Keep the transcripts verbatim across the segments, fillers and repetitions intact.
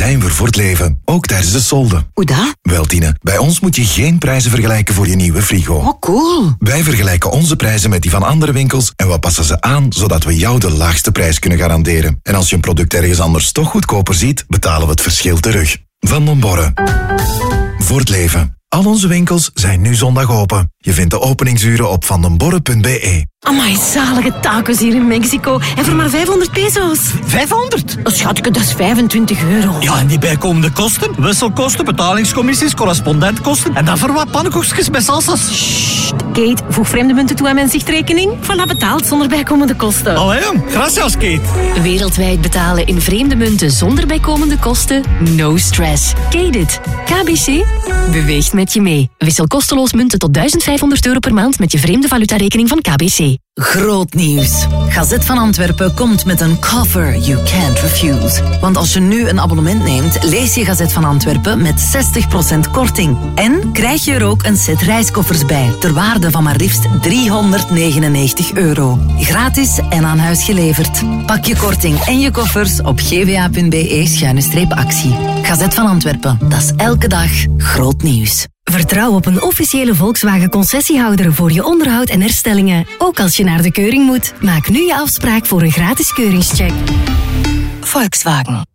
zijn we voor het leven. Ook tijdens de solden. Hoe dat? Wel, Tine, bij ons moet je geen prijzen vergelijken voor je nieuwe frigo. Oh, cool. Wij vergelijken onze prijzen met die van andere winkels en we passen ze aan, zodat we jou de laagste prijs kunnen garanderen. En als je een product ergens anders toch goedkoper ziet, betalen we het verschil terug. Van den Borre. Voor het leven. Al onze winkels zijn nu zondag open. Je vindt de openingsuren op vandenborre punt be. Amai, zalige tacos hier in Mexico. En voor maar vijfhonderd peso's. vijfhonderd? Oh, schatje, dat is vijfentwintig euro. Ja, en die bijkomende kosten? Wisselkosten, betalingscommissies, correspondentkosten. En dan voor wat pannenkoekjes met salsa's. Sst, Kate, voeg vreemde munten toe aan mijn zichtrekening. Voilà, betaald zonder bijkomende kosten. Allee, jong. Gracias, Kate. Wereldwijd betalen in vreemde munten zonder bijkomende kosten? No stress. Kate it. K B C beweegt met je mee. Wissel kosteloos munten tot duizend vijfhonderd euro per maand met je vreemde valutarekening van K B C. Groot nieuws. Gazet van Antwerpen komt met een cover you can't refuse. Want als je nu een abonnement neemt, lees je Gazet van Antwerpen met zestig procent korting. En krijg je er ook een set reiskoffers bij, ter waarde van maar liefst driehonderdnegenennegentig euro. Gratis en aan huis geleverd. Pak je korting en je koffers op gva.be schuine streep actie. Gazet van Antwerpen, dat is elke dag groot nieuws. Vertrouw op een officiële Volkswagen-concessiehouder voor je onderhoud en herstellingen. Ook als je naar de keuring moet. Maak nu je afspraak voor een gratis keuringscheck. Volkswagen.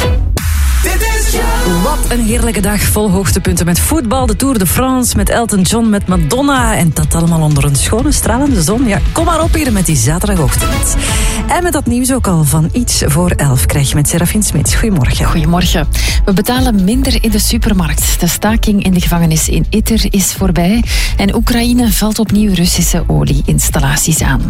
Wat een heerlijke dag vol hoogtepunten met voetbal, de Tour de France, met Elton John, met Madonna en dat allemaal onder een schone stralende zon. Ja, kom maar op hier met die zaterdagochtend. En met dat nieuws ook al van iets voor elf krijg je met Serafin Smits. Goedemorgen. Goedemorgen. We betalen minder in de supermarkt. De staking in de gevangenis in Itter is voorbij en Oekraïne valt opnieuw Russische olieinstallaties aan.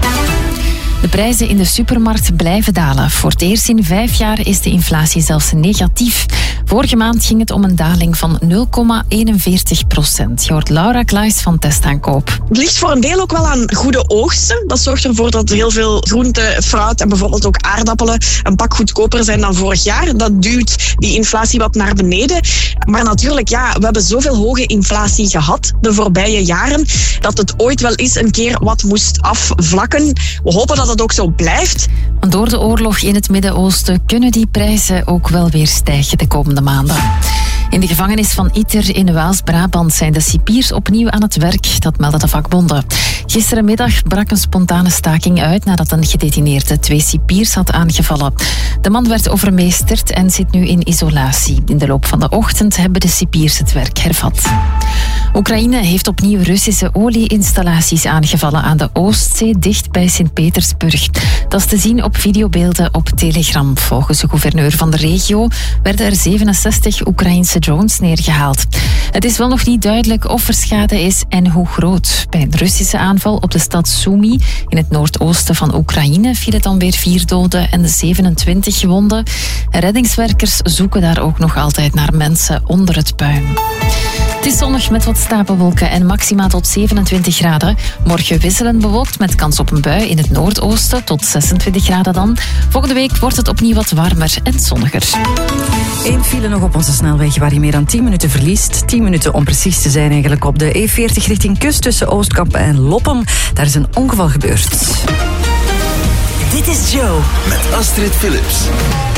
De prijzen in de supermarkt blijven dalen. Voor het eerst in vijf jaar is de inflatie zelfs negatief. Vorige maand ging het om een daling van nul komma eenenveertig procent. Je hoort Laura Klaes van Testaankoop. Het ligt voor een deel ook wel aan goede oogsten. Dat zorgt ervoor dat heel veel groenten, fruit en bijvoorbeeld ook aardappelen een pak goedkoper zijn dan vorig jaar. Dat duwt die inflatie wat naar beneden. Maar natuurlijk, ja, we hebben zoveel hoge inflatie gehad de voorbije jaren, dat het ooit wel eens een keer wat moest afvlakken. We hopen dat het ook zo blijft. Door de oorlog in het Midden-Oosten kunnen die prijzen ook wel weer stijgen de komende maanden. In de gevangenis van Itter in Waals-Brabant zijn de cipiers opnieuw aan het werk, dat melden de vakbonden. Gisterenmiddag brak een spontane staking uit nadat een gedetineerde twee cipiers had aangevallen. De man werd overmeesterd en zit nu in isolatie. In de loop van de ochtend hebben de cipiers het werk hervat. Oekraïne heeft opnieuw Russische olieinstallaties aangevallen aan de Oostzee, dicht bij Sint-Petersburg. Dat is te zien op videobeelden op Telegram. Volgens de gouverneur van de regio werden er zevenenzestig Oekraïnse drones neergehaald. Het is wel nog niet duidelijk of er schade is en hoe groot. Bij een Russische aanval op de stad Sumy in het noordoosten van Oekraïne vielen dan weer vier doden en zevenentwintig gewonden. Reddingswerkers zoeken daar ook nog altijd naar mensen onder het puin. Het is zonnig met wat stapelwolken en maxima tot zevenentwintig graden. Morgen wisselend bewolkt met kans op een bui in het noordoosten tot zesentwintig graden dan. Volgende week wordt het opnieuw wat warmer en zonniger. Eén file nog op onze snelweg waar je meer dan tien minuten verliest. tien minuten om precies te zijn eigenlijk op de E veertig richting kust tussen Oostkamp en Loppem. Daar is een ongeval gebeurd. Dit is Joe Met Astrid Philips.